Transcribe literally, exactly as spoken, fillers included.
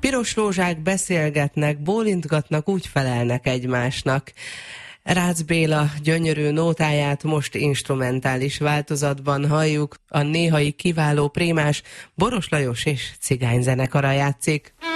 piros rózsák beszélgetnek, bólintgatnak, úgy felelnek egymásnak. Rácz Béla gyönyörű nótáját most instrumentális változatban halljuk, a néhai kiváló prémás Boros Lajos és Cigány zenekara játszik.